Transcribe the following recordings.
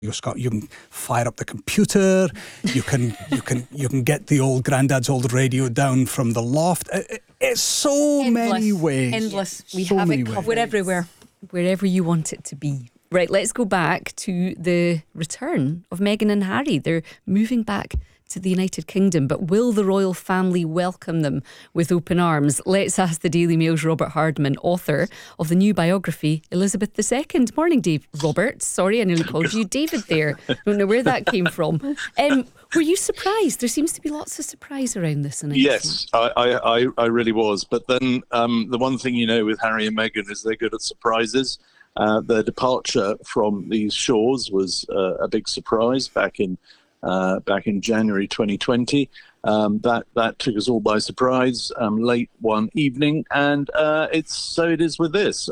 Scott, you can fire up the computer. You can get the old granddad's old radio down from the loft. It's so many ways. Endless. We have it covered everywhere. Wherever you want it to be. Right, let's go back to the return of Meghan and Harry. They're moving back to the United Kingdom, but will the royal family welcome them with open arms? Let's ask the Daily Mail's Robert Hardman, author of the new biography, Elizabeth II. Morning, Dave. Robert, sorry, I nearly called you David there. Don't know where that came from. Were you surprised? There seems to be lots of surprise around this announcement. Yes, I really was. But then the one thing you know with Harry and Meghan is they're good at surprises. Their departure from these shores was a big surprise back in January 2020. That took us all by surprise late one evening, and it is with this.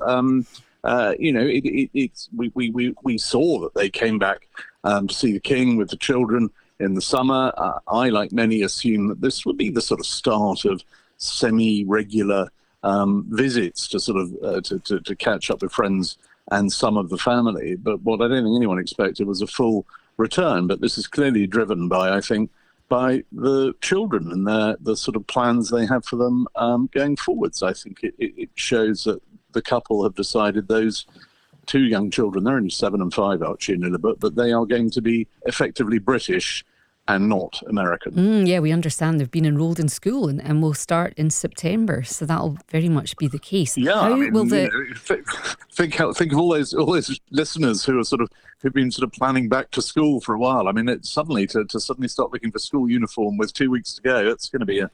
We saw that they came back to see the King with the children in the summer. I, like many, assumed that this would be the sort of start of semi-regular visits to sort of to catch up with friends and some of the family. But what I don't think anyone expected was a full return. But this is clearly driven by, I think, by the children and the sort of plans they have for them going forwards. I think it shows that the couple have decided those two young children, they're only 7 and 5, Archie and Lilibet, but they are going to be effectively British and not American. Yeah, we understand they've been enrolled in school and will start in September, so that'll very much be the case. Yeah, think of all those listeners who've been sort of planning back to school for a while. I mean, to suddenly start looking for school uniform with 2 weeks to go, it's going to be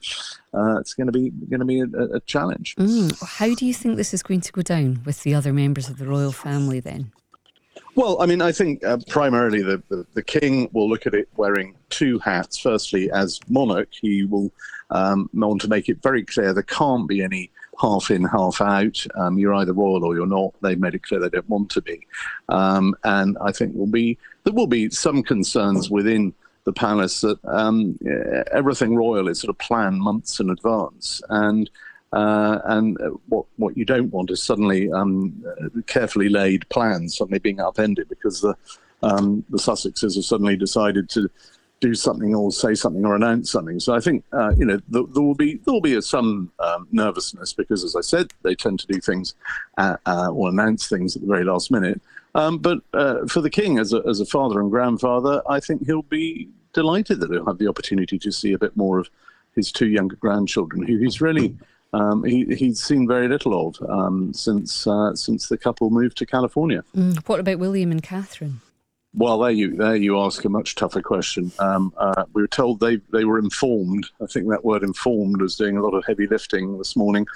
a challenge. How do you think this is going to go down with the other members of the royal family then? Well, I mean, I think primarily the King will look at it wearing two hats. Firstly, as monarch, he will want to make it very clear there can't be any half in, half out. You're either royal or you're not. They've made it clear they don't want to be. And I think there will be some concerns within the palace that everything royal is sort of planned months in advance. And what you don't want is suddenly carefully laid plans suddenly being upended because the Sussexes have suddenly decided to do something or say something or announce something. So I think there will be some nervousness because, as I said, they tend to do things or announce things at the very last minute. But for the King, as a father and grandfather, I think he'll be delighted that he'll have the opportunity to see a bit more of his two younger grandchildren, who he's really he's seen very little of since the couple moved to California. What about William and Catherine? Well, there you ask a much tougher question. We were told they were informed. I think that word "informed" was doing a lot of heavy lifting this morning.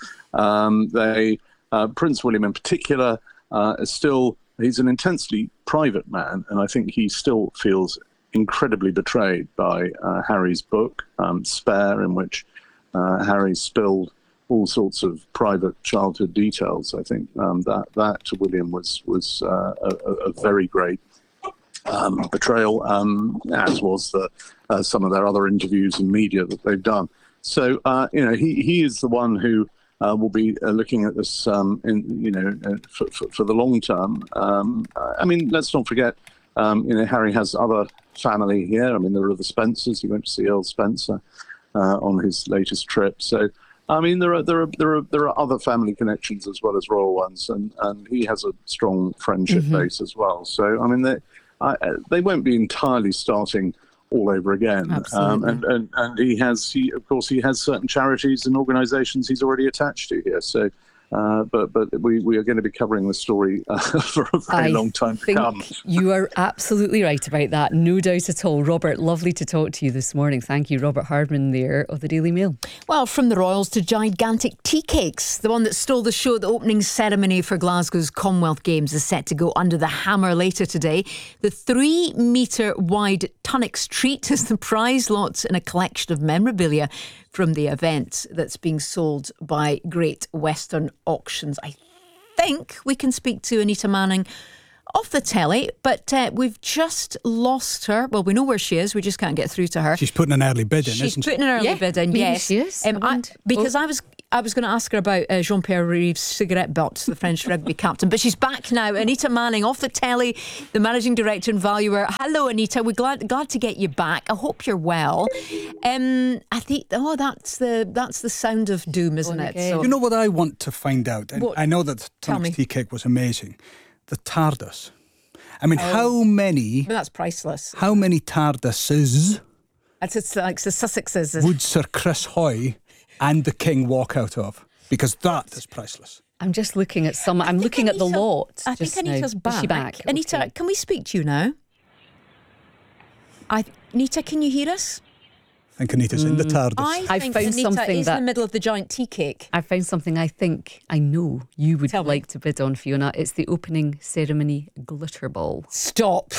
Prince William in particular he's an intensely private man, and I think he still feels incredibly betrayed by Harry's book, Spare, in which Harry spilled all sorts of private childhood details. I think that to William was a very great betrayal, as was some of their other interviews in media that they've done. So he is the one who will be looking at this for the long term. I mean, let's not forget, Harry has other family here. I mean, there are the Spencers. He went to see Earl Spencer on his latest trip. So, I mean, there are other family connections as well as royal ones, and he has a strong friendship base as well. So, I mean, they won't be entirely starting all over again. And he has certain charities and organisations he's already attached to here. So, but we are going to be covering the story for a very long time to come. You are absolutely right about that, no doubt at all. Robert, lovely to talk to you this morning. Thank you, Robert Hardman there of the Daily Mail. Well, from the royals to gigantic tea cakes. The one that stole the show at the opening ceremony for Glasgow's Commonwealth Games is set to go under the hammer later today. The 3-metre wide Tunnocks treat is the prize, lots in a collection of memorabilia from the event that's being sold by Great Western Auctions. I think we can speak to Anita Manning off the telly, but we've just lost her. Well, we know where she is, we just can't get through to her. She's putting an early bid in, isn't she? She's putting an early bid in, yes. She is. I was I was going to ask her about Jean-Pierre Rives' cigarette butt, the French rugby captain, but she's back now. Anita Manning off the telly, the managing director and valuer. Hello, Anita. We're glad to get you back. I hope you're well. I think that's the sound of doom, isn't it? So, you know what I want to find out? And What? I know that Tunnock's tea cake was amazing. The TARDIS. I mean, Oh. how that's priceless. many TARDISes It's like the Sussexes. would Sir Chris Hoy and the King walk out of? Because that is priceless. I'm just looking at some. I'm looking at the lot. I think just now. Anita's back. Is she back? Anita, Okay. can we speak to you now? Anita, can you hear us? I think Anita's in the TARDIS. I think found Anita something is that- in the middle of the giant tea cake. I found something I think I know you would Tell me. like to bid on, Fiona. It's the opening ceremony glitter ball. Stop.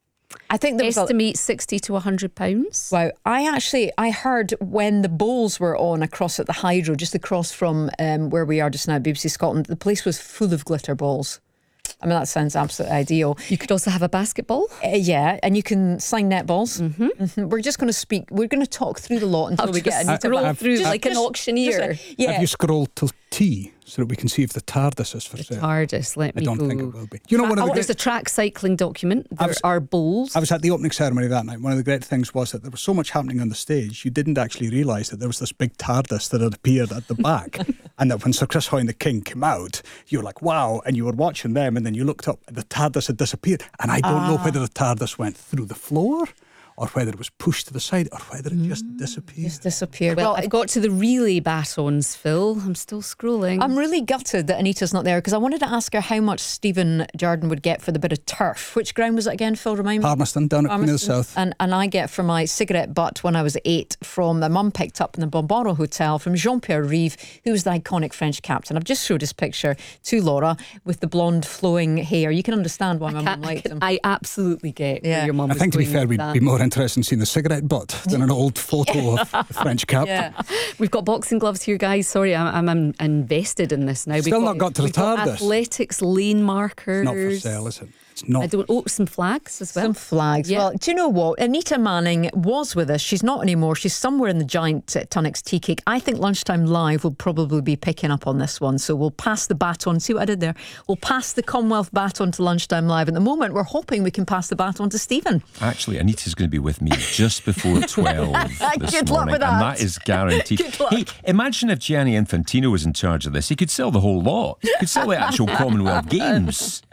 I think there was Estimate £60 to £100. Wow, I heard when the bowls were on across at the Hydro, just across from where we are just now, BBC Scotland, the place was full of glitter balls. I mean, that sounds absolutely ideal. You could also have a basketball. Yeah, and you can sling netballs. Mm-hmm. We're just going to we're going to talk through the lot until we get Anita scroll back. through like an auctioneer. Yeah. Have you scrolled till T so that we can see if the TARDIS is for sale? TARDIS, let I me don't go. think it will be. You know, one of the There's a great, track cycling document. There are bowls. I was at the opening ceremony that night. One of the great things was that there was so much happening on the stage, you didn't actually realise that there was this big TARDIS that had appeared at the back. And that when Sir Chris Hoy and the King came out, you were like, wow. And you were watching them, and then you looked up, and the TARDIS had disappeared. And I don't know whether the TARDIS went through the floor, or whether it was pushed to the side, or whether it just disappeared. Just disappeared. Well, I've got to the relay batons, Phil. I'm still scrolling. I'm really gutted that Anita's not there because I wanted to ask her how much Stephen Jordan would get for the bit of turf. Which ground was it again, Phil? Remind me. Palmerston, down at Queen of the Palmerston. South. And I get for my cigarette butt when I was 8 from my mum picked up in the Bomboro Hotel from Jean-Pierre Rives, who was the iconic French captain. I've just showed his picture to Laura with the blonde flowing hair. You can understand why my mum liked him. I absolutely get Yeah. where your mum I was think, to be going fair, with we'd that. be more interested in seeing the cigarette butt than an old photo of the French captain. Yeah. We've got boxing gloves here, guys. Sorry, I'm invested in this now. Still not got to the we've got TARDIS. athletics lane markers. It's not for sale, is it? It's not. Some flags as well. Some flags. Yeah. Well, do you know what? Anita Manning was with us. She's not anymore. She's somewhere in the giant Tunnock's tea cake. I think Lunchtime Live will probably be picking up on this one. So we'll pass the baton. See what I did there? We'll pass the Commonwealth baton to Lunchtime Live. At the moment, we're hoping we can pass the baton to Stephen. Actually, Anita's going to be with me just before 12 this Good luck morning, with and that. that is guaranteed. Good luck. Hey, imagine if Gianni Infantino was in charge of this. He could sell the whole lot. He could sell the actual Commonwealth Games.